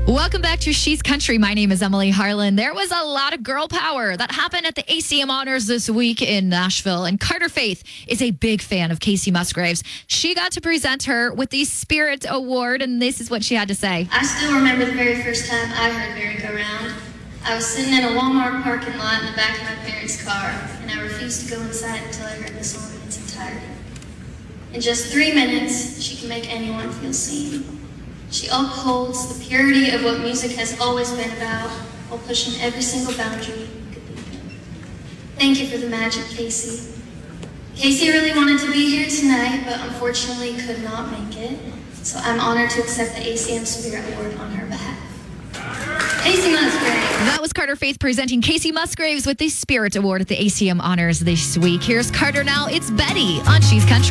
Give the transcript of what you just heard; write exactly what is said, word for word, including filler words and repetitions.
Welcome back to She's Country. My name is Emily Harlan. There was a lot of girl power that happened at the A C M Honors this week in Nashville. And Carter Faith is a big fan of Kacey Musgraves. She got to present her with the Spirit Award, and this is what she had to say. I still remember the very first time I heard Merry Go Round. I was sitting in a Walmart parking lot in the back of my parents' car, and I refused to go inside until I heard the song in its entirety. In just three minutes, she can make anyone feel seen. She upholds the purity of what music has always been about, while pushing every single boundary you could think of. Thank you for the magic, Kacey. Kacey really wanted to be here tonight, but unfortunately could not make it, so I'm honored to accept the A C M Spirit Award on her behalf. Kacey Musgraves. That was Carter Faith presenting Kacey Musgraves with the Spirit Award at the A C M Honors this week. Here's Carter now. It's Betty on She's Country.